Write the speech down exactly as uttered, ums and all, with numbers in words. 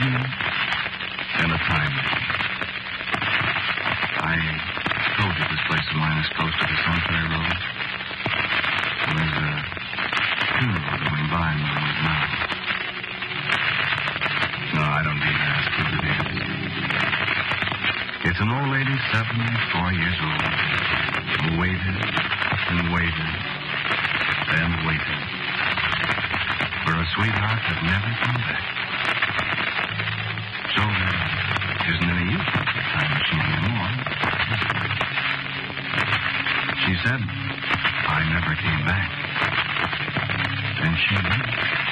machine and a time machine. I told you this place of mine is close to the cemetery road. And there's a funeral going by in the road now. No, I don't need to ask who it is. It's an old lady, seventy-four years old, who waited and waited and waited for a sweetheart that never came back. So there isn't any use of the time machine anymore. She said, I never came back. And she did.